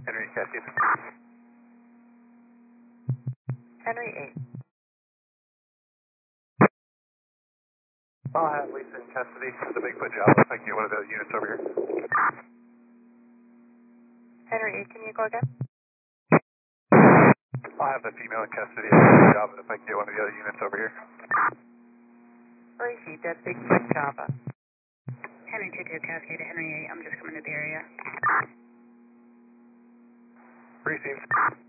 Henry Cascade. Henry 8. I'll have Lisa in custody for the Bigfoot job if I can get one of those units over here. Henry 8, can you go again? I'll have the female in custody for the job if I can get one of the other units over here. Receive that Bigfoot Java. Henry 22, Cascade to Henry 8, I'm just coming to the area. Received.